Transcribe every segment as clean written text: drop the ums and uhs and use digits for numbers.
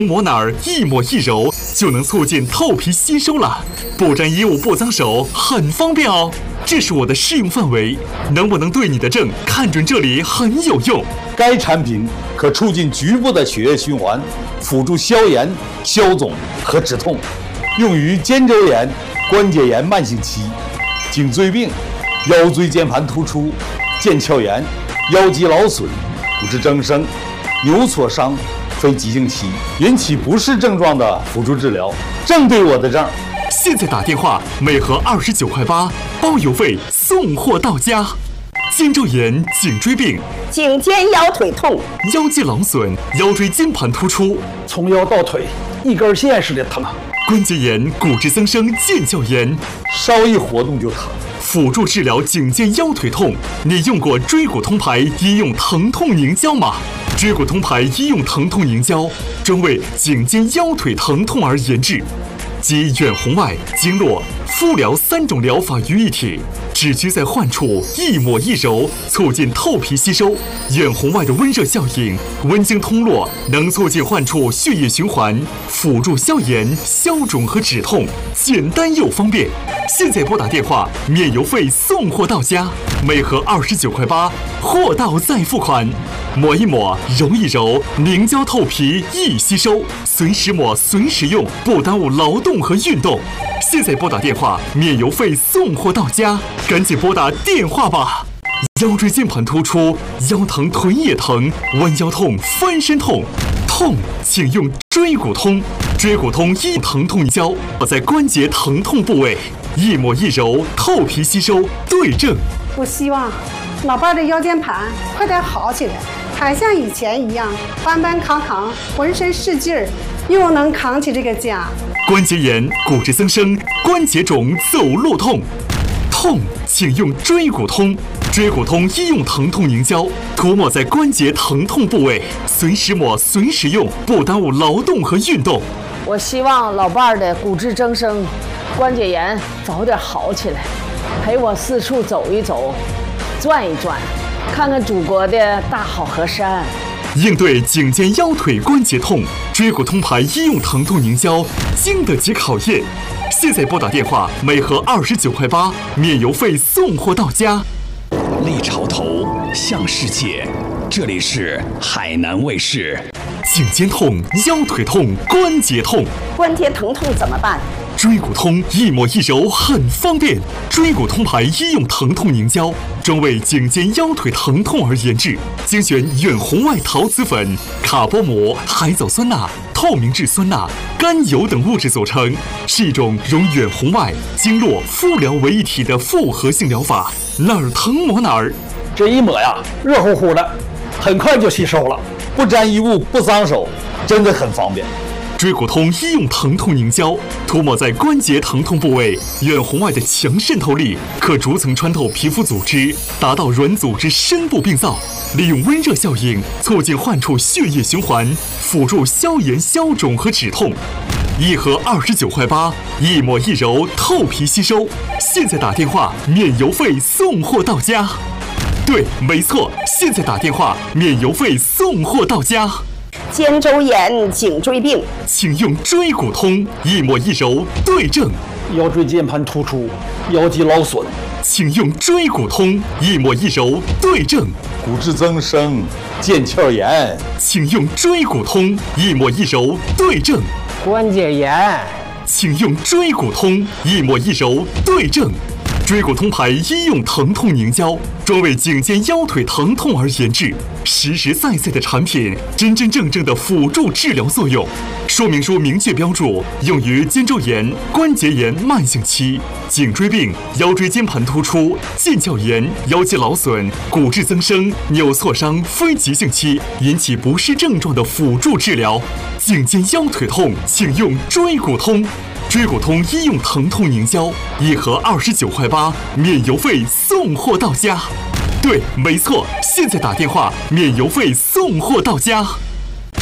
抹哪儿一抹一揉就能促进透皮吸收了，不沾衣物不脏手，很方便哦。这是我的适用范围，能不能对你的症看准这里很有用。 该产品可促进局部的血液循环，辅助消炎、消肿和止痛，用于肩周炎、关节炎慢性期、颈椎病、腰椎间盘突出、腱鞘炎、腰肌劳损、骨质增生、扭挫伤。非急性期引起不适症状的辅助治疗，正对我的症。 现在打电话，每盒29块8，包邮费送货到家。肩周炎、颈椎病、 颈肩腰腿痛、 腰肌劳损、腰椎间盘突出， 从腰到腿一根线似的疼。 关节炎、骨质增生、腱鞘炎， 稍一活动就疼。 辅助治疗颈肩腰腿痛，你用过椎骨通牌医用疼痛凝胶吗？椎骨通牌医用疼痛凝胶专为颈肩腰腿疼痛而研制，集远红外、经络、敷疗3种疗法于一体，只需在患处一抹一揉，促进透皮吸收。远红外的温热效应，温经通络，能促进患处血液循环，辅助消炎、消肿和止痛，简单又方便。现在拨打电话，免邮费送货到家，每盒29块8，货到再付款。抹一抹，揉一揉，凝胶透皮易吸收，随时抹随时用，不耽误劳动和运动。现在拨打电话，免邮费送货到家，赶紧拨打电话吧。腰椎间盘突出，腰疼腿也疼，弯腰痛、翻身痛，痛请用椎骨通。椎骨通医疼痛胶，在关节疼痛部位，一抹一揉，透皮吸收，对症。 我希望老伴的腰间盘快点好起来，还像以前一样搬搬扛扛，浑身是劲儿，又能扛起这个家。 关节炎、骨质增生、关节肿、走路痛，痛请用椎骨通。椎骨通医用疼痛凝胶，涂抹在关节疼痛部位，随时抹随时用，不耽误劳动和运动。 我希望老伴儿的骨质增生、关节炎早点好起来，陪我四处走一走，转一转，看看祖国的大好河山。 应对颈肩腰腿关节痛，椎骨通牌医用疼痛凝胶经得起考验。现在拨打电话，每盒29块8，免邮费送货到家。 立潮头，向世界，这里是海南卫视。 颈肩痛、腰腿痛、关节痛， 关节疼痛怎么办？ 椎骨通一抹一揉很方便。椎骨通牌医用疼痛凝胶专为颈肩腰腿疼痛而研制，精选远红外陶瓷粉、卡波膜、海藻酸钠、透明质酸钠、甘油等物质组成，是一种融远红外、经络、敷疗为一体的复合性疗法，哪儿疼抹哪儿。 这一抹呀，热乎乎的，很快就吸收了， 不沾衣物不脏手，真的很方便。 椎骨通医用疼痛凝胶涂抹在关节疼痛部位，远红外的强渗透力可逐层穿透皮肤组织，达到软组织深部病灶，利用温热效应促进患处血液循环，辅助消炎、消肿和止痛。一盒29块8，一抹一揉，透皮吸收。现在打电话，免邮费送货到家。对，没错，现在打电话，免邮费送货到家。 肩周炎、颈椎病， 请用椎骨通，一抹一揉，对症。 腰椎间盘突出、腰肌劳损， 请用椎骨通，一抹一揉，对症。 骨质增生、腱鞘炎， 请用椎骨通，一抹一揉，对症。 关节炎， 请用椎骨通，一抹一揉，对症。椎骨通牌医用疼痛凝胶专为颈肩腰腿疼痛而研制，实实在在的产品，真真正正的辅助治疗作用。说明书明确标注，用于肩周炎、关节炎慢性期、颈椎病、腰椎间盘突出、腱鞘炎、腰肌劳损、骨质增生、扭挫伤非急性期引起不适症状的辅助治疗。颈肩腰腿痛，请用椎骨通。椎骨通医用疼痛凝胶，一盒29块8，免邮费送货到家。对，没错，现在打电话，免邮费送货到家。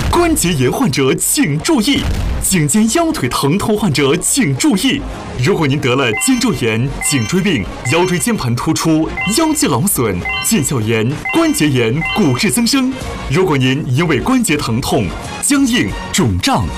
关节炎患者请注意，颈肩腰腿疼痛患者请注意。如果您得了肩周炎、颈椎病、腰椎间盘突出、腰肌劳损、腱鞘炎、关节炎、骨质增生，如果您因为关节疼痛、僵硬、肿胀、